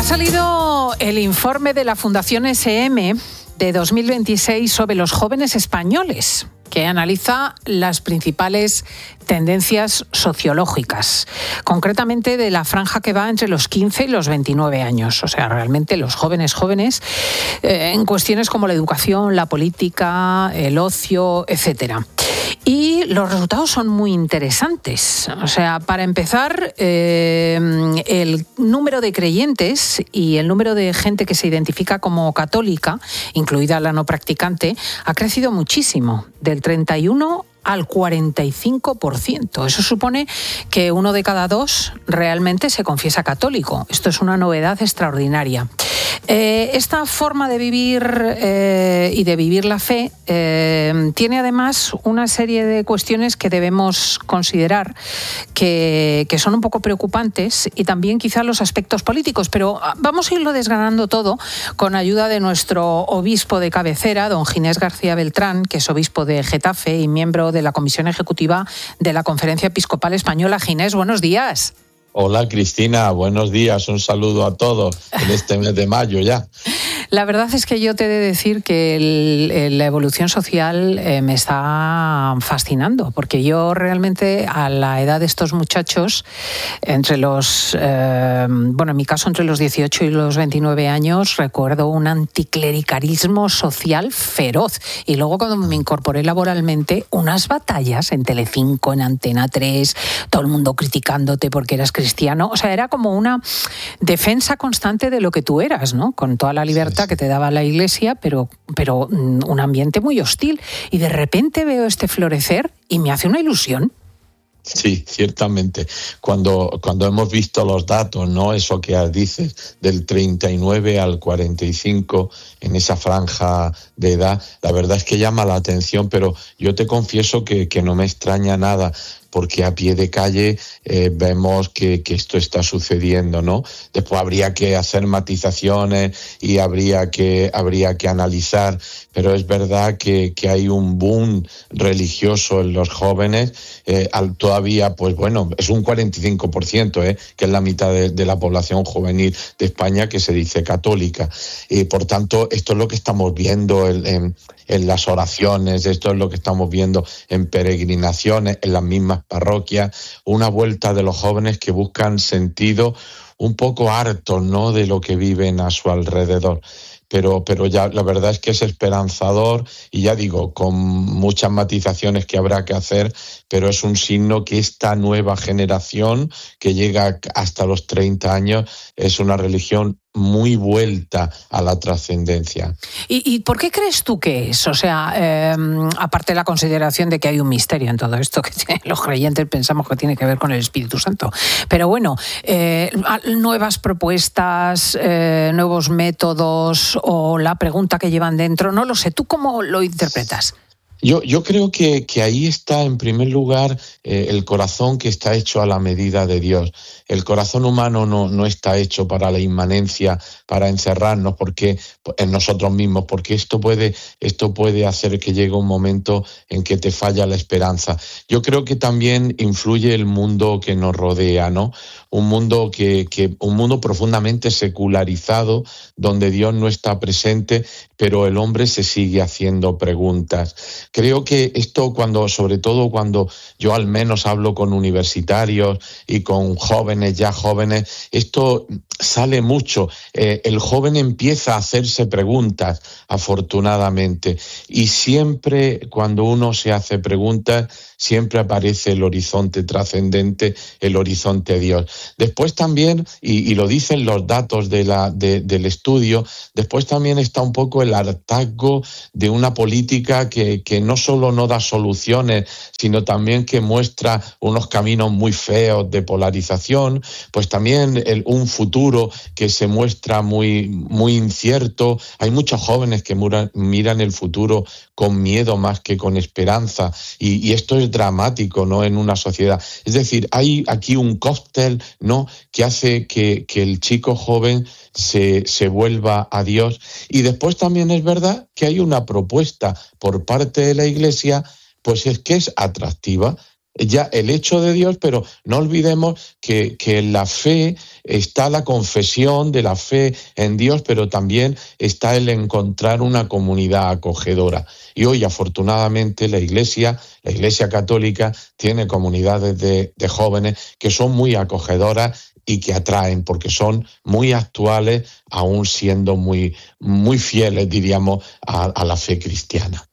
Ha salido el informe de la Fundación SM de 2026 sobre los jóvenes españoles, que analiza las principales tendencias sociológicas, concretamente de la franja que va entre los 15 y los 29 años, o sea, realmente los jóvenes, en cuestiones como la educación, la política, el ocio, etcétera. Y los resultados son muy interesantes. O sea, para empezar, el número de creyentes y el número de gente que se identifica como católica, incluida la no practicante, ha crecido muchísimo, del 31 al 45%. Eso supone que 1 de cada 2 realmente se confiesa católico. Esto es una novedad extraordinaria. Esta forma de vivir y de vivir la fe tiene además una serie de cuestiones que debemos considerar que son un poco preocupantes, y también quizá los aspectos políticos, pero vamos a irlo desgranando todo con ayuda de nuestro obispo de cabecera, don Ginés García Beltrán, que es obispo de Getafe y miembro de la Comisión Ejecutiva de la Conferencia Episcopal Española. Ginés, buenos días. Hola Cristina, buenos días, un saludo a todos en este mes de mayo ya. La verdad es que yo te he de decir que la evolución social me está fascinando, porque yo realmente a la edad de estos muchachos, entre los, en mi caso entre los 18 y los 29 años, recuerdo un anticlericalismo social feroz. Y luego cuando me incorporé laboralmente, unas batallas en Telecinco, en Antena 3, todo el mundo criticándote porque eras cristiano. O sea, era como una defensa constante de lo que tú eras, ¿no? Con toda la libertad que te daba la Iglesia, pero un ambiente muy hostil. Y de repente veo este florecer y me hace una ilusión. Sí, ciertamente. Cuando hemos visto los datos, ¿no? Eso que dices, del 39 al 45, en esa franja de edad, la verdad es que llama la atención, pero yo te confieso que no me extraña nada, porque a pie de calle vemos que esto está sucediendo, ¿no? Después habría que hacer matizaciones y habría que analizar, pero es verdad que hay un boom religioso en los jóvenes, todavía, pues bueno, es un 45%, que es la mitad de la población juvenil de España que se dice católica. Y por tanto, esto es lo que estamos viendo en las oraciones, esto es lo que estamos viendo en peregrinaciones, en las mismas parroquias, una vuelta de los jóvenes que buscan sentido, un poco hartos, ¿no?, de lo que viven a su alrededor. Pero ya la verdad es que es esperanzador, y ya digo, con muchas matizaciones que habrá que hacer, pero es un signo que esta nueva generación que llega hasta los 30 años es una religión muy vuelta a la trascendencia. ¿Y por qué crees tú que es? O sea, aparte de la consideración de que hay un misterio en todo esto, que los creyentes pensamos que tiene que ver con el Espíritu Santo. Pero bueno, nuevas propuestas, nuevos métodos, o la pregunta que llevan dentro, no lo sé. ¿Tú cómo lo interpretas? Yo creo que ahí está, en primer lugar, el corazón que está hecho a la medida de Dios. El corazón humano no está hecho para la inmanencia, para encerrarnos en nosotros mismos, porque esto puede hacer que llegue un momento en que te falla la esperanza. Yo creo que también influye el mundo que nos rodea, ¿no? Un mundo un mundo profundamente secularizado, donde Dios no está presente, pero el hombre se sigue haciendo preguntas. Creo que esto, sobre todo cuando yo al menos hablo con universitarios y con jóvenes, esto sale mucho. El joven empieza a hacerse preguntas, afortunadamente, y siempre cuando uno se hace preguntas, siempre aparece el horizonte trascendente, el horizonte de Dios. Después también, y lo dicen los datos del estudio, después también está un poco el hartazgo de una política que no solo no da soluciones, sino también que muestra unos caminos muy feos de polarización, pues también un futuro que se muestra muy, muy incierto. Hay muchos jóvenes que miran el futuro con miedo más que con esperanza, y esto es dramático, ¿no?, en una sociedad. Es decir, hay aquí un cóctel, ¿no?, que hace que el chico joven se vuelva a Dios. Y después también es verdad que hay una propuesta por parte de la Iglesia, pues es que es atractiva, ya el hecho de Dios, pero no olvidemos que en la fe está la confesión de la fe en Dios, pero también está el encontrar una comunidad acogedora. Y hoy, afortunadamente, la Iglesia Católica tiene comunidades de jóvenes que son muy acogedoras y que atraen, porque son muy actuales, aún siendo muy, muy fieles, diríamos, a la fe cristiana.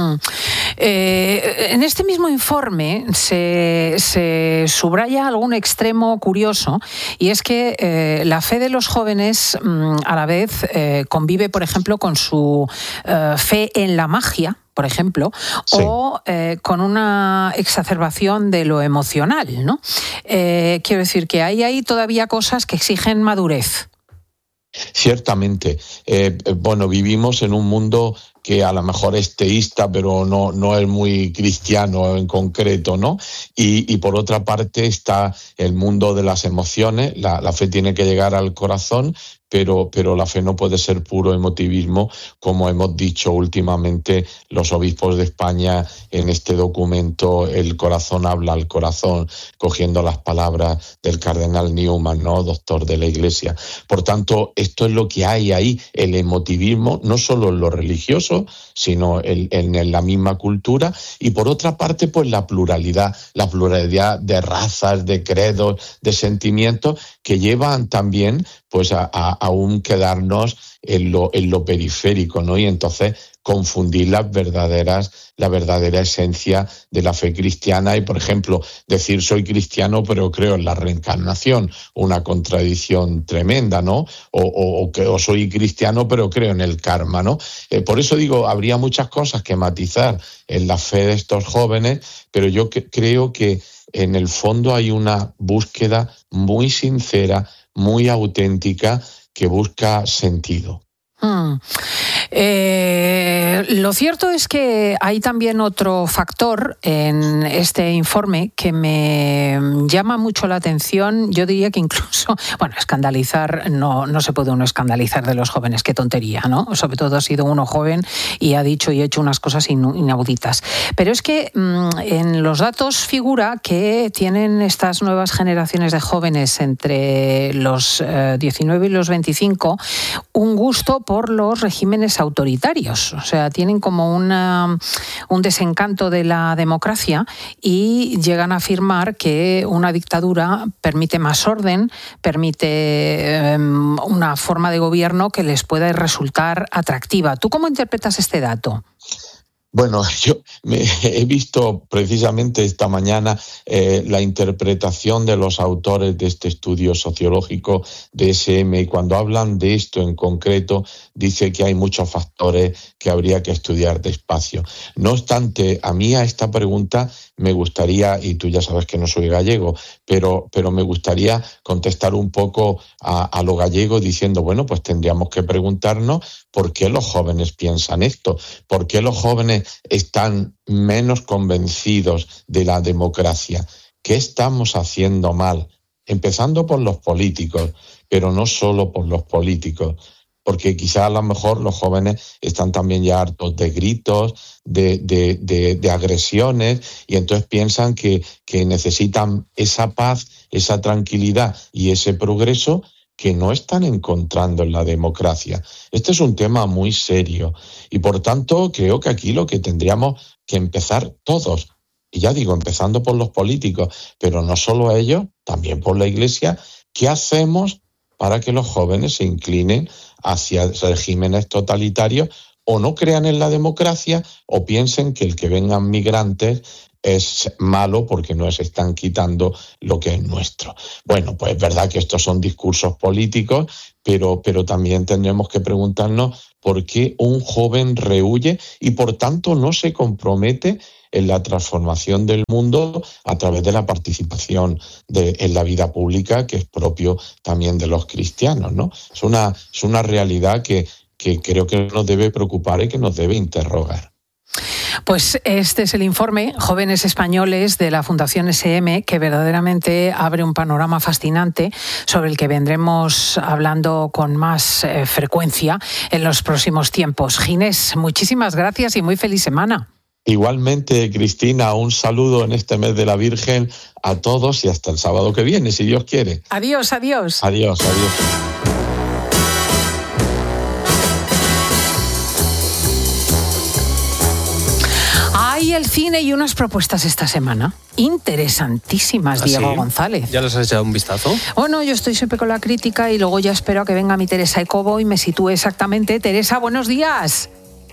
En este mismo informe se subraya algún extremo curioso, y es que la fe de los jóvenes a la vez convive, por ejemplo, con su fe en la magia, por ejemplo, sí, o con una exacerbación de lo emocional, ¿no? Quiero decir que hay ahí todavía cosas que exigen madurez. Ciertamente. Bueno, vivimos en un mundo que a lo mejor es teísta, pero no es muy cristiano en concreto, ¿no? Y por otra parte está el mundo de las emociones. La fe tiene que llegar al corazón, pero la fe no puede ser puro emotivismo, como hemos dicho últimamente los obispos de España en este documento, El corazón habla al corazón, cogiendo las palabras del cardenal Newman, ¿no?, doctor de la Iglesia. Por tanto, esto es lo que hay ahí, el emotivismo, no solo en lo religioso, sino en la misma cultura. Y por otra parte, pues la pluralidad de razas, de credos, de sentimientos que llevan también pues a aún quedarnos en lo periférico, ¿no? Y entonces confundir la verdadera esencia de la fe cristiana y, por ejemplo, decir soy cristiano pero creo en la reencarnación, una contradicción tremenda, ¿no? O soy cristiano pero creo en el karma, ¿no? Por eso digo, habría muchas cosas que matizar en la fe de estos jóvenes, pero yo creo que en el fondo hay una búsqueda muy sincera, muy auténtica, que busca sentido. Lo cierto es que hay también otro factor en este informe que me llama mucho la atención. Yo diría que incluso, bueno, escandalizar, no se puede uno escandalizar de los jóvenes, qué tontería, ¿no? Sobre todo ha sido uno joven y ha dicho y hecho unas cosas inauditas. Pero es que en los datos figura que tienen estas nuevas generaciones de jóvenes entre los 19 y los 25 un gusto por los regímenes autoritarios. O sea, tienen como un desencanto de la democracia y llegan a afirmar que una dictadura permite más orden, permite una forma de gobierno que les pueda resultar atractiva. ¿Tú cómo interpretas este dato? Bueno, yo he visto precisamente esta mañana la interpretación de los autores de este estudio sociológico de SM, y cuando hablan de esto en concreto, dice que hay muchos factores que habría que estudiar despacio. No obstante, a mí a esta pregunta me gustaría, y tú ya sabes que no soy gallego, pero me gustaría contestar un poco a lo gallego diciendo, bueno, pues tendríamos que preguntarnos por qué los jóvenes piensan esto, por qué los jóvenes están menos convencidos de la democracia. ¿Qué estamos haciendo mal? Empezando por los políticos, pero no solo por los políticos, porque quizá a lo mejor los jóvenes están también ya hartos de gritos, de agresiones, y entonces piensan que necesitan esa paz, esa tranquilidad y ese progreso que no están encontrando en la democracia. Este es un tema muy serio y, por tanto, creo que aquí lo que tendríamos que empezar todos, y ya digo, empezando por los políticos, pero no solo ellos, también por la Iglesia, ¿qué hacemos para que los jóvenes se inclinen hacia regímenes totalitarios o no crean en la democracia o piensen que el que vengan migrantes es malo porque nos están quitando lo que es nuestro? Bueno, pues es verdad que estos son discursos políticos, pero también tendremos que preguntarnos por qué un joven rehúye y por tanto no se compromete en la transformación del mundo a través de la participación en la vida pública, que es propio también de los cristianos, ¿no? Es una realidad que creo que nos debe preocupar y que nos debe interrogar. Pues este es el informe Jóvenes Españoles de la Fundación SM, que verdaderamente abre un panorama fascinante sobre el que vendremos hablando con más frecuencia en los próximos tiempos. Ginés, muchísimas gracias y muy feliz semana. Igualmente, Cristina, un saludo en este mes de la Virgen a todos y hasta el sábado que viene, si Dios quiere. Adiós, adiós. Adiós, adiós. Hay el cine y unas propuestas esta semana interesantísimas, Diego González. ¿Ya les has echado un vistazo? Bueno, yo estoy siempre con la crítica y luego ya espero a que venga mi Teresa Ecobo y me sitúe exactamente. Teresa, buenos días.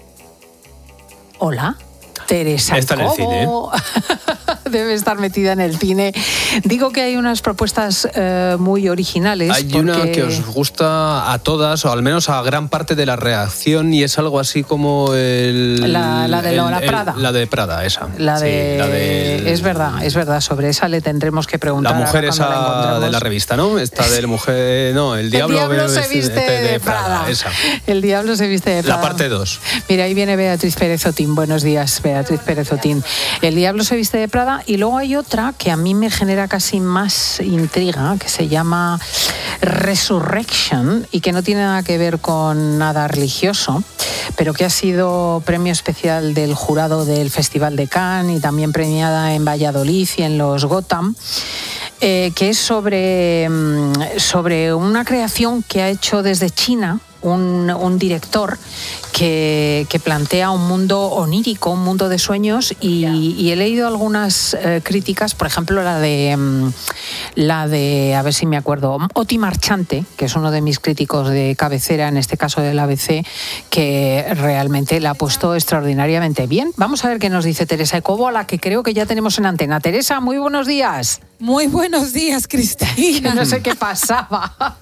Hola. Teresa Está en el cine. Debe estar metida en el cine. Digo que hay unas propuestas muy originales. Hay una que os gusta a todas, o al menos a gran parte de la reacción, y es algo así como la de Lola Prada. La de Prada, esa. Es verdad, sobre esa le tendremos que preguntar. La mujer esa de la revista, ¿no? Esta de la mujer... No, el diablo se viste de Prada. Esa. El diablo se viste de Prada. La parte 2. Mira, ahí viene Beatriz Pérez Otín. Buenos días, Beatriz Pérez Otín. El diablo se viste de Prada. Y luego hay otra que a mí me genera casi más intriga, que se llama Resurrection y que no tiene nada que ver con nada religioso, pero que ha sido premio especial del jurado del Festival de Cannes y también premiada en Valladolid y en los Gotham. Que es sobre una creación que ha hecho desde China un director que plantea un mundo onírico, un mundo de sueños, y he leído algunas críticas, por ejemplo la de a ver si me acuerdo, Oti Marchante, que es uno de mis críticos de cabecera, en este caso del ABC, que realmente la ha puesto extraordinariamente bien. Vamos a ver qué nos dice Teresa Ecobo, a la que creo que ya tenemos en antena. Teresa, muy buenos días. Muy buenos días, Cristina. No sé qué pasaba.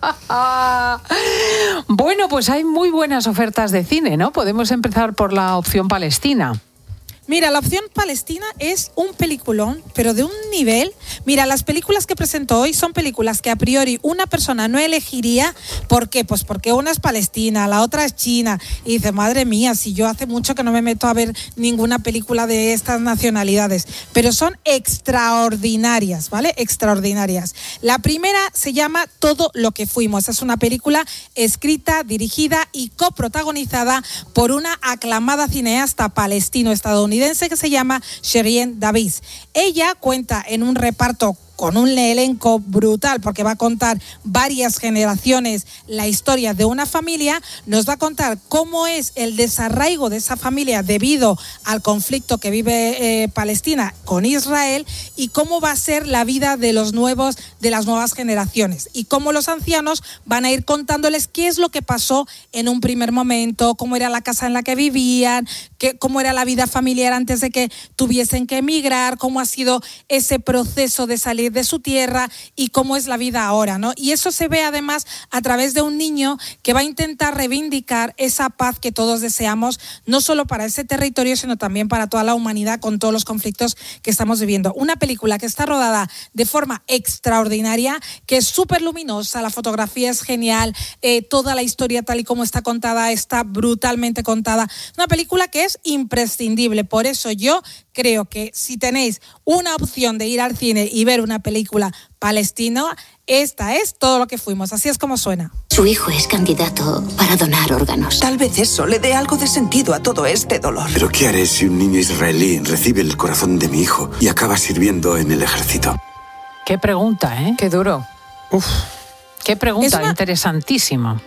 Bueno, pues hay muy buenas ofertas de cine, ¿no? Podemos empezar por la opción Palestina. Mira, la opción Palestina es un peliculón, pero de un nivel... Mira, las películas que presento hoy son películas que a priori una persona no elegiría. ¿Por qué? Pues porque una es Palestina, la otra es China. Y dice, madre mía, si yo hace mucho que no me meto a ver ninguna película de estas nacionalidades. Pero son extraordinarias, ¿vale? Extraordinarias. La primera se llama Todo lo que fuimos. Es una película escrita, dirigida y coprotagonizada por una aclamada cineasta palestino-estadounidense que se llama Shireen David. Ella cuenta en un reparto con un elenco brutal, porque va a contar varias generaciones la historia de una familia, nos va a contar cómo es el desarraigo de esa familia debido al conflicto que vive Palestina con Israel, y cómo va a ser la vida de las nuevas generaciones, y cómo los ancianos van a ir contándoles qué es lo que pasó en un primer momento, cómo era la casa en la que vivían, cómo era la vida familiar antes de que tuviesen que emigrar, cómo ha sido ese proceso de salir de su tierra y cómo es la vida ahora, ¿no? Y eso se ve además a través de un niño que va a intentar reivindicar esa paz que todos deseamos, no solo para ese territorio, sino también para toda la humanidad con todos los conflictos que estamos viviendo. Una película que está rodada de forma extraordinaria, que es súper luminosa, la fotografía es genial, toda la historia tal y como está contada está brutalmente contada. Una película que es imprescindible. Por eso yo creo que si tenéis una opción de ir al cine y ver una película palestina, esta es Todo lo que fuimos. Así es como suena. Su hijo es candidato para donar órganos. Tal vez eso le dé algo de sentido a todo este dolor. ¿Pero qué haré si un niño israelí recibe el corazón de mi hijo y acaba sirviendo en el ejército? Qué pregunta, ¿eh? Qué duro. Uf. Qué pregunta interesantísima.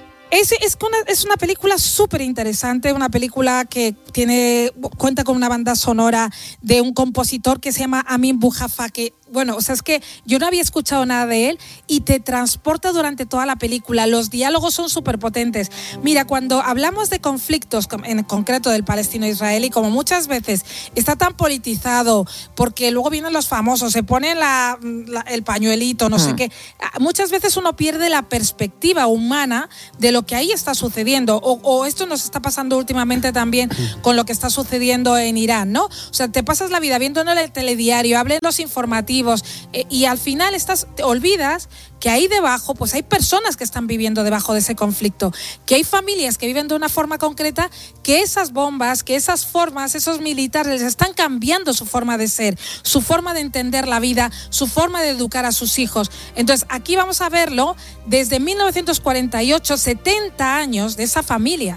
Es una película súper interesante, una película que cuenta con una banda sonora de un compositor que se llama Amin Bujafa, que bueno, o sea, es que yo no había escuchado nada de él y te transporta durante toda la película. Los diálogos son súper potentes. Mira, cuando hablamos de conflictos, en concreto del palestino-israelí, como muchas veces está tan politizado, porque luego vienen los famosos, se pone el pañuelito, no sé qué. Muchas veces uno pierde la perspectiva humana de lo que ahí está sucediendo. O esto nos está pasando últimamente también con lo que está sucediendo en Irán, ¿no? O sea, te pasas la vida viendo en el telediario, hablen los informativos, y al final te olvidas que ahí debajo pues hay personas que están viviendo debajo de ese conflicto, que hay familias que viven de una forma concreta, que esas bombas, que esas formas, esos militares les están cambiando su forma de ser, su forma de entender la vida, su forma de educar a sus hijos. Entonces aquí vamos a verlo desde 1948, 70 años de esa familia.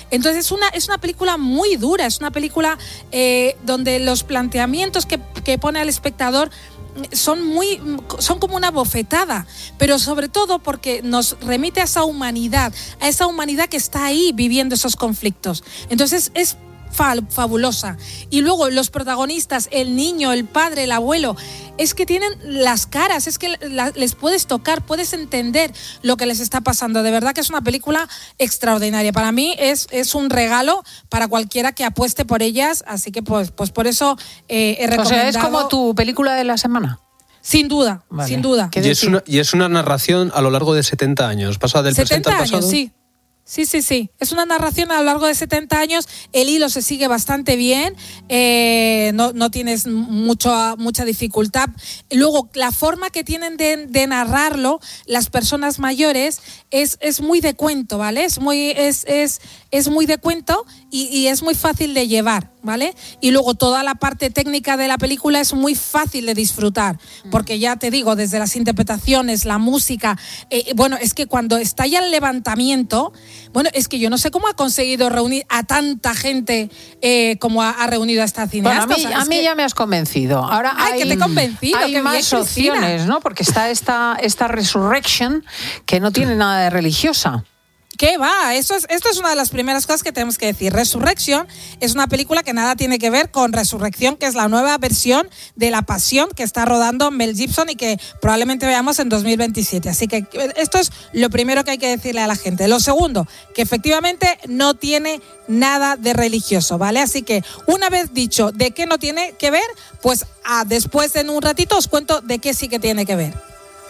Entonces es una película muy dura, es una película donde los planteamientos que pone al espectador son como una bofetada, pero sobre todo porque nos remite a esa humanidad que está ahí viviendo esos conflictos. Entonces es fabulosa. Y luego los protagonistas, el niño, el padre, el abuelo, es que tienen las caras, es que les puedes tocar, puedes entender lo que les está pasando. De verdad que es una película extraordinaria. Para mí es un regalo para cualquiera que apueste por ellas, así que pues por eso he recomendado. O sea, es como tu película de la semana. Sin duda, vale. Sin duda. Y es una narración a lo largo de 70 años. Pasa del presente al pasado. 70 años, sí. Sí. Es una narración a lo largo de 70 años. El hilo se sigue bastante bien. No tienes mucha dificultad. Luego, la forma que tienen de narrarlo las personas mayores es muy de cuento, ¿vale? Es muy de cuento y es muy fácil de llevar, ¿vale? Y luego toda la parte técnica de la película es muy fácil de disfrutar, porque ya te digo, desde las interpretaciones, la música, es que cuando estalla el levantamiento, es que yo no sé cómo ha conseguido reunir a tanta gente como ha reunido a esta cineasta. Bueno, a mí ya me has convencido. Ahora que te he convencido. Hay más opciones, ¿no? Porque está esta Resurrection que no tiene nada de religiosa. ¿Qué va? Esto es una de las primeras cosas que tenemos que decir. Resurrection es una película que nada tiene que ver con Resurrección, que es la nueva versión de La Pasión que está rodando Mel Gibson y que probablemente veamos en 2027. Así que esto es lo primero que hay que decirle a la gente. Lo segundo, que efectivamente no tiene nada de religioso, ¿vale? Así que una vez dicho de qué no tiene que ver, pues después en un ratito os cuento de qué sí que tiene que ver.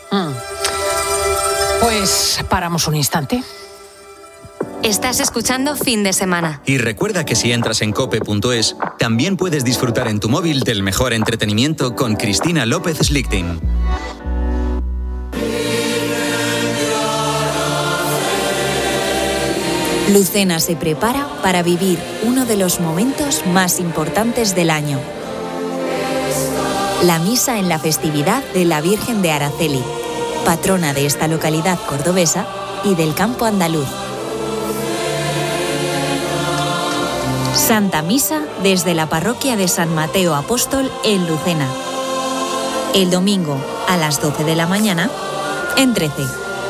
Pues paramos un instante. Estás escuchando Fin de Semana. Y recuerda que si entras en cope.es, también puedes disfrutar en tu móvil del mejor entretenimiento con Cristina López Slichting. Lucena se prepara para vivir uno de los momentos más importantes del año. La misa en la festividad de la Virgen de Araceli, patrona de esta localidad cordobesa y del campo andaluz. Santa Misa desde la parroquia de San Mateo Apóstol en Lucena. El domingo a las 12 de la mañana en 13.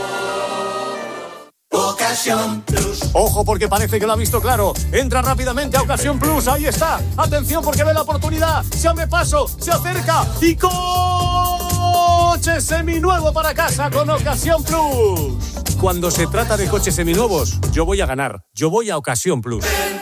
Ocasión Plus. Ojo, porque parece que lo ha visto claro. Entra rápidamente a Ocasión Plus. Ahí está. Atención, porque ve la oportunidad. Se abre paso, se acerca y coche seminuevo para casa con Ocasión Plus. Cuando se trata de coches seminuevos, yo voy a ganar. Yo voy a Ocasión Plus.